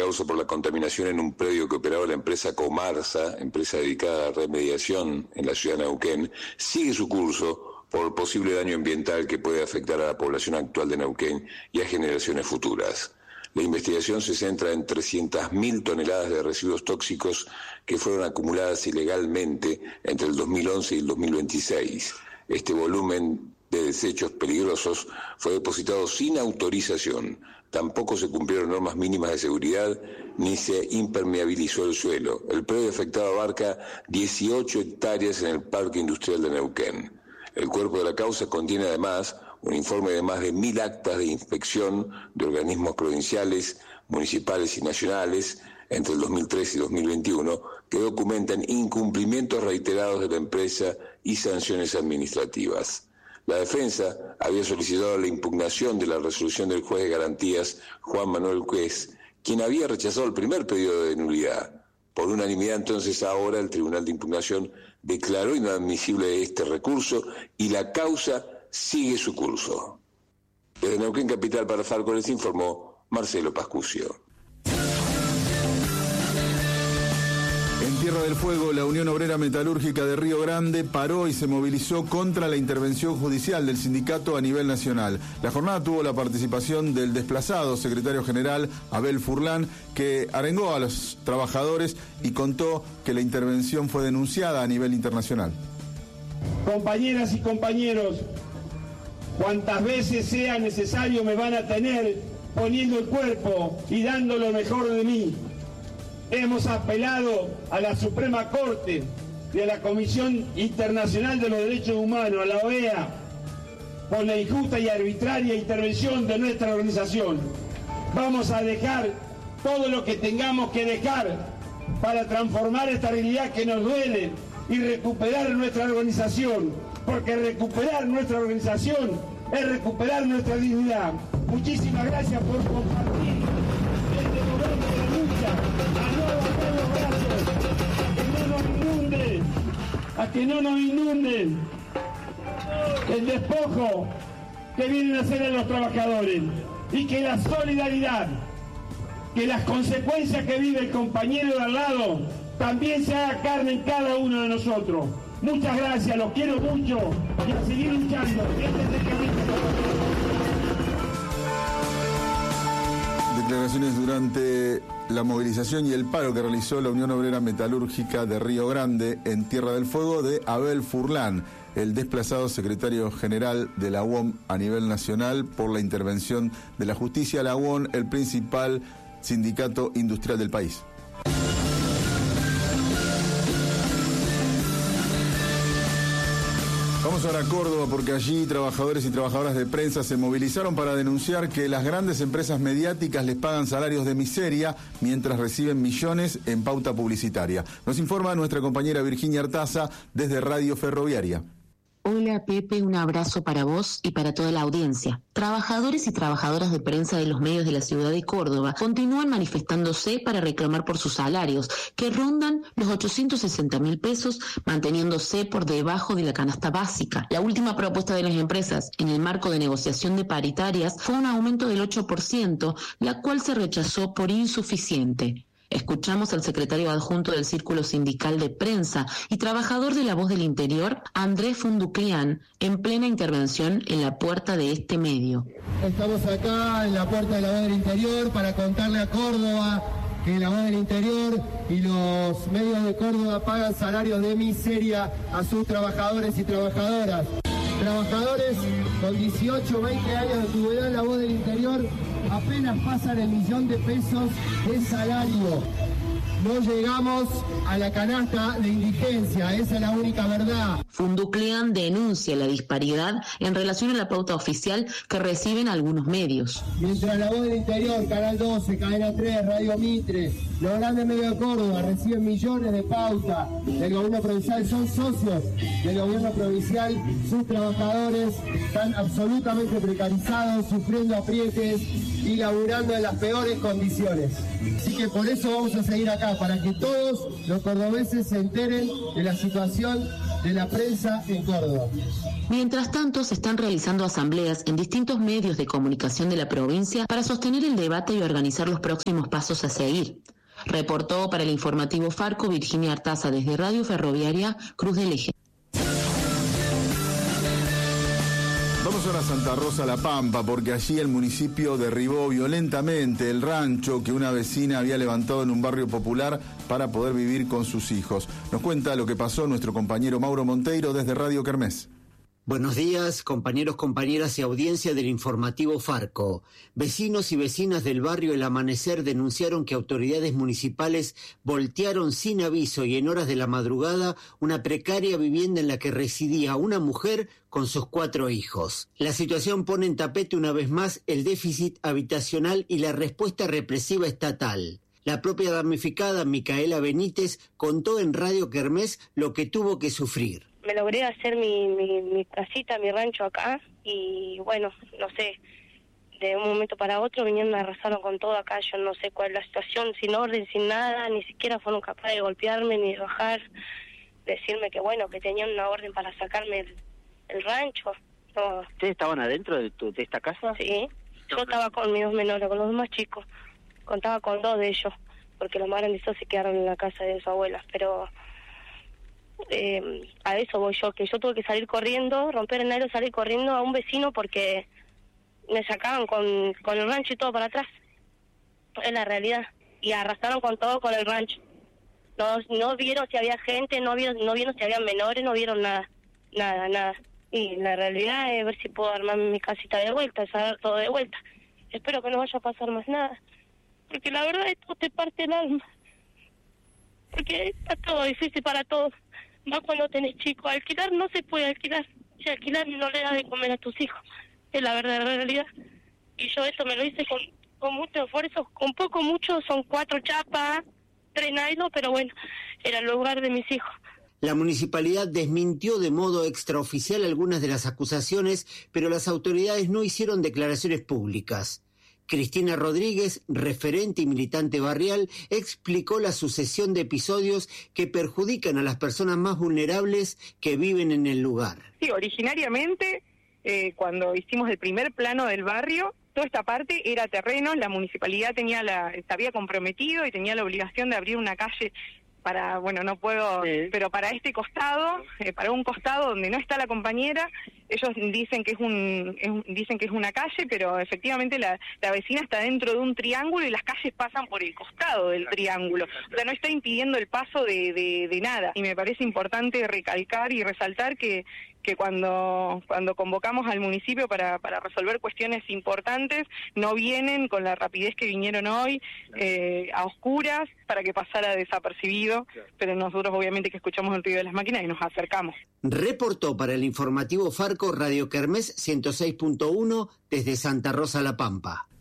causa por la contaminación en un predio que operaba la empresa Comarsa, empresa dedicada a remediación en la ciudad de Neuquén, sigue su curso por el posible daño ambiental que puede afectar a la población actual de Neuquén y a generaciones futuras. La investigación se centra en 300.000 toneladas de residuos tóxicos que fueron acumuladas ilegalmente entre el 2011 y el 2026. Este volumen de desechos peligrosos fue depositado sin autorización. Tampoco se cumplieron normas mínimas de seguridad ni se impermeabilizó el suelo. El predio afectado abarca 18 hectáreas en el Parque Industrial de Neuquén. El cuerpo de la causa contiene además un informe de más de 1.000 actas de inspección de organismos provinciales, municipales y nacionales entre el 2013 y 2021 que documentan incumplimientos reiterados de la empresa y sanciones administrativas. La defensa había solicitado la impugnación de la resolución del juez de garantías Juan Manuel Juez, quien había rechazado el primer pedido de nulidad. Por unanimidad, entonces, ahora el Tribunal de Impugnación declaró inadmisible este recurso y la causa sigue su curso. Desde Neuquén Capital para Farco les informó Marcelo Pascucio. En Tierra del Fuego, la Unión Obrera Metalúrgica de Río Grande paró y se movilizó contra la intervención judicial del sindicato a nivel nacional. La jornada tuvo la participación del desplazado secretario general Abel Furlan, que arengó a los trabajadores y contó que la intervención fue denunciada a nivel internacional. Compañeras y compañeros, cuantas veces sea necesario me van a tener poniendo el cuerpo y dando lo mejor de mí. Hemos apelado a la Suprema Corte y a la Comisión Internacional de los Derechos Humanos, a la OEA, por la injusta y arbitraria intervención de nuestra organización. Vamos a dejar todo lo que tengamos que dejar para transformar esta realidad que nos duele y recuperar nuestra organización, porque recuperar nuestra organización es recuperar nuestra dignidad. Muchísimas gracias por compartir este momento de la lucha. A que no nos inunden el despojo que vienen a hacer a los trabajadores, y que la solidaridad, que las consecuencias que vive el compañero de al lado también se haga carne en cada uno de nosotros. Muchas gracias, los quiero mucho y a seguir luchando. Este es el camino. Declaraciones durante la movilización y el paro que realizó la Unión Obrera Metalúrgica de Río Grande en Tierra del Fuego de Abel Furlan, el desplazado secretario general de la UOM a nivel nacional por la intervención de la justicia. La UOM, el principal sindicato industrial del país. Vamos ahora a Córdoba, porque allí trabajadores y trabajadoras de prensa se movilizaron para denunciar que las grandes empresas mediáticas les pagan salarios de miseria mientras reciben millones en pauta publicitaria. Nos informa nuestra compañera Virginia Artaza desde Radio Ferroviaria. Hola Pepe, un abrazo para vos y para toda la audiencia. Trabajadores y trabajadoras de prensa de los medios de la ciudad de Córdoba continúan manifestándose para reclamar por sus salarios, que rondan los 860.000 pesos, manteniéndose por debajo de la canasta básica. La última propuesta de las empresas, en el marco de negociación de paritarias, fue un aumento del 8%, la cual se rechazó por insuficiente. Escuchamos al secretario adjunto del Círculo Sindical de Prensa y trabajador de La Voz del Interior, Andrés Funduclián, en plena intervención en la puerta de este medio. Estamos acá en la puerta de La Voz del Interior para contarle a Córdoba que La Voz del Interior y los medios de Córdoba pagan salarios de miseria a sus trabajadores y trabajadoras. Trabajadores con 18 o 20 años de antigüedad en La Voz del Interior apenas pasan el millón de pesos de salario. No llegamos a la canasta de indigencia, esa es la única verdad. Funduclean denuncia la disparidad en relación a la pauta oficial que reciben algunos medios. Mientras La Voz del Interior, Canal 12, Cadena 3, Radio Mitre, los grandes medios de Córdoba reciben millones de pauta del gobierno provincial, son socios del gobierno provincial, sus trabajadores están absolutamente precarizados, sufriendo aprietes y laburando en las peores condiciones. Así que por eso vamos a seguir acá, para que todos los cordobeses se enteren de la situación de la prensa en Córdoba. Mientras tanto, se están realizando asambleas en distintos medios de comunicación de la provincia para sostener el debate y organizar los próximos pasos a seguir. Reportó para el informativo Farco Virginia Artaza desde Radio Ferroviaria Cruz del Eje. Vamos ahora a Santa Rosa La Pampa, porque allí el municipio derribó violentamente el rancho que una vecina había levantado en un barrio popular para poder vivir con sus hijos. Nos cuenta lo que pasó nuestro compañero Mauro Monteiro desde Radio Kermés. Buenos días, compañeros, compañeras y audiencia del informativo Farco. Vecinos y vecinas del barrio El Amanecer denunciaron que autoridades municipales voltearon sin aviso y en horas de la madrugada una precaria vivienda en la que residía una mujer con sus 4 hijos. La situación pone en tapete una vez más el déficit habitacional y la respuesta represiva estatal. La propia damnificada, Micaela Benítez, contó en Radio Kermés lo que tuvo que sufrir. Me logré hacer mi casita, mi rancho acá y bueno, no sé, de un momento para otro vinieron, me arrasaron con todo acá, yo no sé cuál es la situación, sin orden, sin nada, ni siquiera fueron capaces de golpearme ni de bajar, decirme que bueno, que tenían una orden para sacarme el rancho. No. ¿Ustedes estaban adentro de esta casa? Sí, yo estaba con mis 2 menores, con los 2 más chicos, contaba con 2 de ellos, porque los más grandizos se quedaron en la casa de sus abuelas, pero... a eso voy yo, que yo tuve que salir corriendo, romper el aire, salir corriendo a un vecino porque me sacaban con el rancho y todo para atrás. Es la realidad. Y arrastraron con todo con el rancho. No vieron si había gente, no vieron si había menores, no vieron nada. Y la realidad es ver si puedo armar mi casita de vuelta, saber todo de vuelta. Espero que no vaya a pasar más nada. Porque la verdad esto te parte el alma. Porque está todo difícil para todos. Más cuando tenés chicos, alquilar no se puede alquilar. Si alquilar no le das de comer a tus hijos. Es la verdadera realidad. Y yo esto me lo hice con mucho esfuerzo, con poco mucho, son 4 chapas, 3 nylon, pero bueno, era el lugar de mis hijos. La municipalidad desmintió de modo extraoficial algunas de las acusaciones, pero las autoridades no hicieron declaraciones públicas. Cristina Rodríguez, referente y militante barrial, explicó la sucesión de episodios que perjudican a las personas más vulnerables que viven en el lugar. Sí, originariamente, cuando hicimos el primer plano del barrio, toda esta parte era terreno, la municipalidad se había comprometido y tenía la obligación de abrir una calle para, bueno, no puedo, pero para este costado, para un costado donde no está la compañera. Ellos dicen que es una calle, pero efectivamente la vecina está dentro de un triángulo y las calles pasan por el costado del triángulo. O sea, no está impidiendo el paso de nada. Y me parece importante recalcar y resaltar que cuando convocamos al municipio para resolver cuestiones importantes, no vienen con la rapidez que vinieron hoy, a oscuras, para que pasara desapercibido, pero nosotros obviamente que escuchamos el ruido de las máquinas y nos acercamos. Reportó para el informativo Farco Radio Kermés 106.1 desde Santa Rosa La Pampa.